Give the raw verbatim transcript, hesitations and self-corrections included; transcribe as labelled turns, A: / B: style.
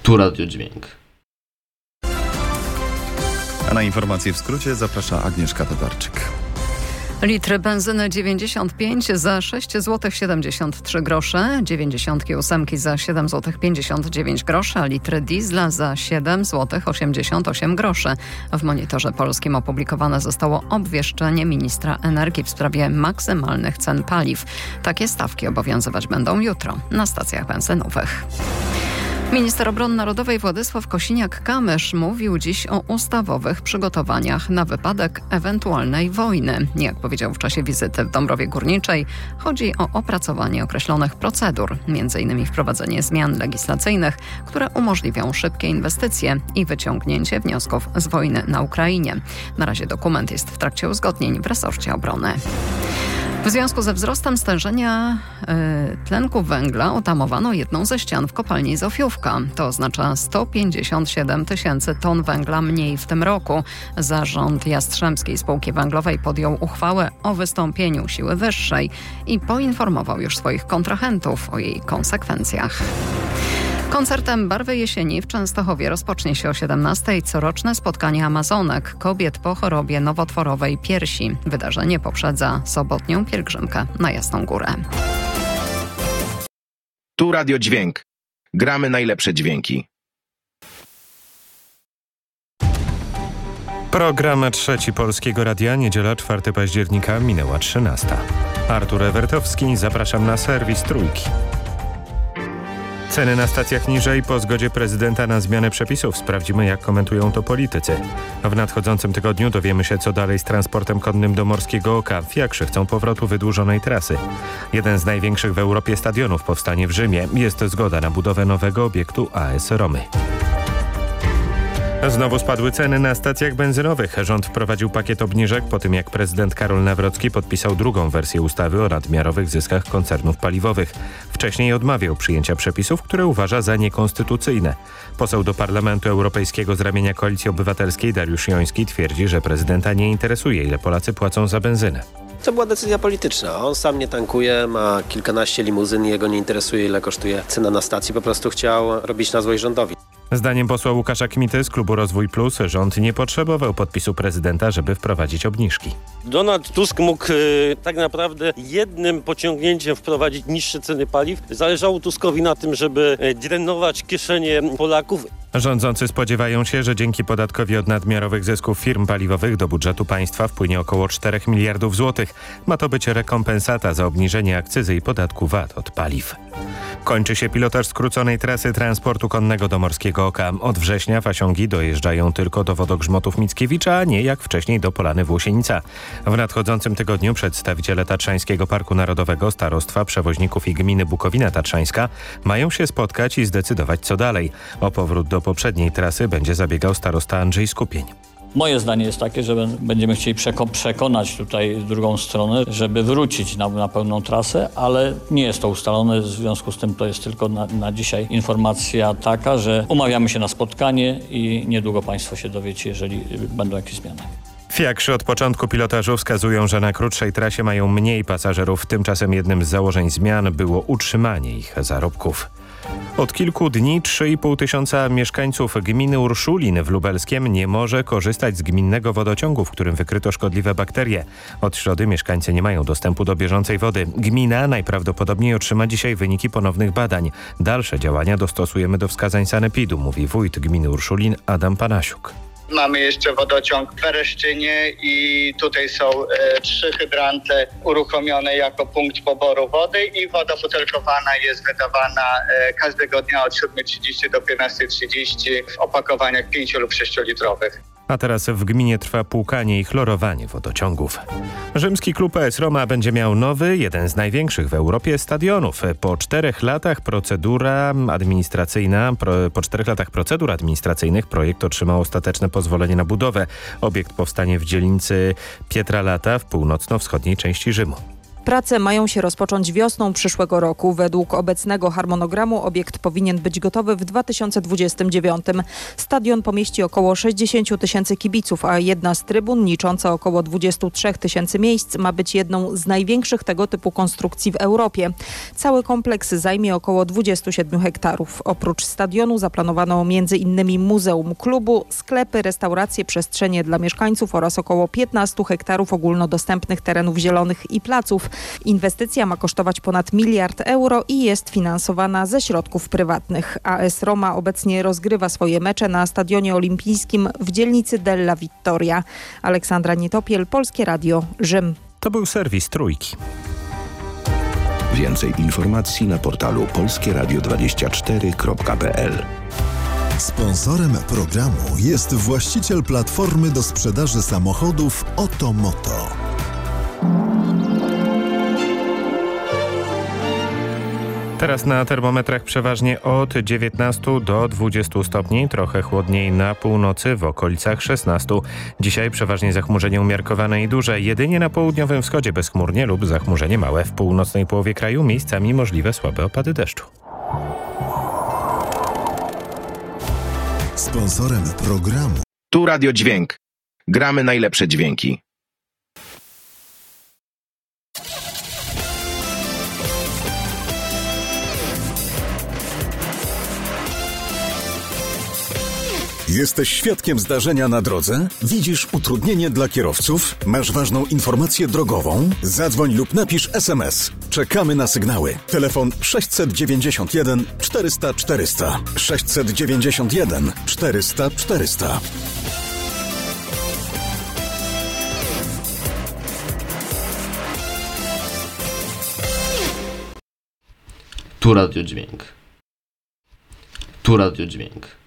A: Tu Radio Dźwięk.
B: A na informacje w skrócie zaprasza Agnieszka Tatarczyk.
C: Litr benzyny dziewięćdziesiąt pięć za sześć złotych siedemdziesiąt trzy grosze, dziewięćdziesiątki ósemki za siedem złotych pięćdziesiąt dziewięć groszy, a litr diesla za siedem złotych osiemdziesiąt osiem groszy. W Monitorze Polskim opublikowane zostało obwieszczenie ministra energii w sprawie maksymalnych cen paliw. Takie stawki obowiązywać będą jutro na stacjach benzynowych. Minister Obrony Narodowej Władysław Kosiniak-Kamysz mówił dziś o ustawowych przygotowaniach na wypadek ewentualnej wojny. Jak powiedział w czasie wizyty w Dąbrowie Górniczej, chodzi o opracowanie określonych procedur, między innymi wprowadzenie zmian legislacyjnych, które umożliwią szybkie inwestycje i wyciągnięcie wniosków z wojny na Ukrainie. Na razie dokument jest w trakcie uzgodnień w resorcie obrony. W związku ze wzrostem stężenia y, tlenku węgla otamowano jedną ze ścian w kopalni Zofiówka. To oznacza sto pięćdziesiąt siedem tysięcy ton węgla mniej w tym roku. Zarząd Jastrzębskiej Spółki Węglowej podjął uchwałę o wystąpieniu siły wyższej i poinformował już swoich kontrahentów o jej konsekwencjach. Koncertem Barwy Jesieni w Częstochowie rozpocznie się o siedemnastej coroczne spotkanie Amazonek, kobiet po chorobie nowotworowej piersi. Wydarzenie poprzedza sobotnią pielgrzymkę na Jasną Górę.
D: Tu Radio Dźwięk. Gramy najlepsze dźwięki.
E: Program Trzeci Polskiego Radia, niedziela czwartego października, minęła trzynasta. Artur Ewertowski, zapraszam na serwis Trójki. Ceny na stacjach niżej po zgodzie prezydenta na zmianę przepisów. Sprawdzimy, jak komentują to politycy. W nadchodzącym tygodniu dowiemy się, co dalej z transportem konnym do Morskiego Oka. Fiakrzy chcą powrotu wydłużonej trasy. Jeden z największych w Europie stadionów powstanie w Rzymie. Jest zgoda na budowę nowego obiektu A S Romy. Znowu spadły ceny na stacjach benzynowych. Rząd wprowadził pakiet obniżek po tym, jak prezydent Karol Nawrocki podpisał drugą wersję ustawy o nadmiarowych zyskach koncernów paliwowych. Wcześniej odmawiał przyjęcia przepisów, które uważa za niekonstytucyjne. Poseł do Parlamentu Europejskiego z ramienia Koalicji Obywatelskiej Dariusz Joński twierdzi, że prezydenta nie interesuje, ile Polacy płacą za benzynę.
F: To była decyzja polityczna. On sam nie tankuje, ma kilkanaście limuzyn i jego nie interesuje, ile kosztuje cena na stacji. Po prostu chciał robić na złość rządowi.
E: Zdaniem posła Łukasza Kmity z klubu Rozwój Plus rząd nie potrzebował podpisu prezydenta, żeby wprowadzić obniżki.
G: Donald Tusk mógł e, tak naprawdę jednym pociągnięciem wprowadzić niższe ceny paliw. Zależało Tuskowi na tym, żeby e, drenować kieszenie Polaków.
E: Rządzący spodziewają się, że dzięki podatkowi od nadmiarowych zysków firm paliwowych do budżetu państwa wpłynie około czterech miliardów złotych. Ma to być rekompensata za obniżenie akcyzy i podatku V A T od paliw. Kończy się pilotaż skróconej trasy transportu konnego do Morskiego Oka. Od września fasiągi dojeżdżają tylko do wodogrzmotów Mickiewicza, a nie jak wcześniej do Polany Włosienica. W nadchodzącym tygodniu przedstawiciele Tatrzańskiego Parku Narodowego, Starostwa, Przewoźników i Gminy Bukowina Tatrzańska mają się spotkać i zdecydować, co dalej. O powrót do poprzedniej trasy będzie zabiegał starosta Andrzej Skupień.
H: Moje zdanie jest takie, że będziemy chcieli przekonać tutaj drugą stronę, żeby wrócić na, na pełną trasę, ale nie jest to ustalone, w związku z tym to jest tylko na, na dzisiaj informacja taka, że umawiamy się na spotkanie i niedługo Państwo się dowiecie, jeżeli będą jakieś zmiany.
E: Fiakrzy od początku pilotażu wskazują, że na krótszej trasie mają mniej pasażerów. Tymczasem jednym z założeń zmian było utrzymanie ich zarobków. Od kilku dni trzy i pół tysiąca mieszkańców gminy Urszulin w Lubelskiem nie może korzystać z gminnego wodociągu, w którym wykryto szkodliwe bakterie. Od środy mieszkańcy nie mają dostępu do bieżącej wody. Gmina najprawdopodobniej otrzyma dzisiaj wyniki ponownych badań. Dalsze działania dostosujemy do wskazań sanepidu, mówi wójt gminy Urszulin Adam Panasiuk.
I: Mamy jeszcze wodociąg w Wereszczynie i tutaj są e, trzy hydranty uruchomione jako punkt poboru wody i woda butelkowana jest wydawana e, każdego dnia od siódmej trzydzieści do piętnastej trzydzieści w opakowaniach pięcio lub sześciolitrowych.
E: A teraz w gminie trwa płukanie i chlorowanie wodociągów. Rzymski klub A S Roma będzie miał nowy, jeden z największych w Europie stadionów. Po czterech latach procedura administracyjna, pro, po czterech latach procedur administracyjnych projekt otrzymał ostateczne pozwolenie na budowę. Obiekt powstanie w dzielnicy Pietralata w północno-wschodniej części Rzymu.
A: Prace mają się rozpocząć wiosną przyszłego roku. Według obecnego harmonogramu obiekt powinien być gotowy w dwa tysiące dwudziestym dziewiątym. Stadion pomieści około sześćdziesiąt tysięcy kibiców, a jedna z trybun, licząca około dwadzieścia trzy tysięcy miejsc, ma być jedną z największych tego typu konstrukcji w Europie. Cały kompleks zajmie około dwadzieścia siedem hektarów. Oprócz stadionu zaplanowano między innymi muzeum klubu, sklepy, restauracje, przestrzenie dla mieszkańców oraz około piętnaście hektarów ogólnodostępnych terenów zielonych i placów. Inwestycja ma kosztować ponad miliard euro i jest finansowana ze środków prywatnych. A S Roma obecnie rozgrywa swoje mecze na Stadionie Olimpijskim w dzielnicy Della Vittoria. Aleksandra Nietopiel, Polskie Radio, Rzym.
E: To był serwis Trójki.
J: Więcej informacji na portalu polskie radio dwadzieścia cztery kropka p l.
K: Sponsorem programu jest właściciel platformy do sprzedaży samochodów Otomoto.
E: Teraz na termometrach przeważnie od dziewiętnastu do dwudziestu stopni, trochę chłodniej na północy, w okolicach szesnastu. Dzisiaj przeważnie zachmurzenie umiarkowane i duże, jedynie na południowym wschodzie bezchmurnie lub zachmurzenie małe. W północnej połowie kraju miejscami możliwe słabe opady deszczu.
K: Sponsorem programu
D: Tu Radio Dźwięk. Gramy najlepsze dźwięki.
K: Jesteś świadkiem zdarzenia na drodze? Widzisz utrudnienie dla kierowców? Masz ważną informację drogową? Zadzwoń lub napisz es em es. Czekamy na sygnały. Telefon sześćset dziewięćdziesiąt jeden czterysta czterysta. sześćset dziewięćdziesiąt jeden czterysta czterysta.
L: Tu Radio Dźwięk. Tu Radio Dźwięk.